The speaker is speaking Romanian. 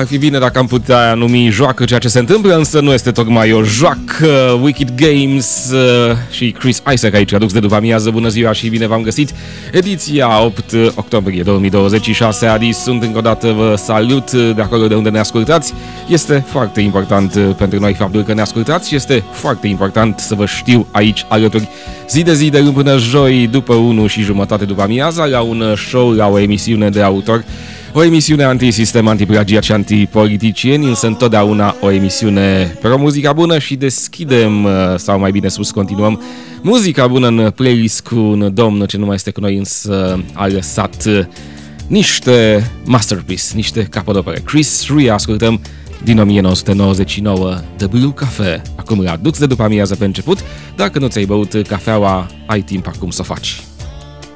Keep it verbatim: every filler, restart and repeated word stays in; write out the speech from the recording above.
ar fi bine dacă am putea numi joacă ceea ce se întâmplă, însă nu este tocmai o joacă. Wicked Games uh, și Chris Isaak aici, aduc de după amiază. Bună ziua și bine v-am găsit. Ediția opt octombrie două mii douăzeci și șase. Adi, sunt încă o dată, vă salut de acolo de unde ne ascultați. Este foarte important pentru noi faptul că ne ascultați și este foarte important să vă știu aici alături zi de zi, de luni până joi, după unu și jumătate după amiaza, la un show, la o emisiune de autor. O emisiune antisistem, antiplagiat și antipoliticieni, însă întotdeauna o emisiune pro muzica bună și deschidem, sau mai bine spus, continuăm muzica bună în playlist cu un domn ce nu mai este cu noi, însă a lăsat niște masterpiece, niște capodopere. Chris Rea, ascultăm din o mie nouă sute nouăzeci și nouă, The Blue Cafe. Acum la Dux de după amiază pe început. Dacă nu ți-ai băut cafeaua, ai timp acum să o faci.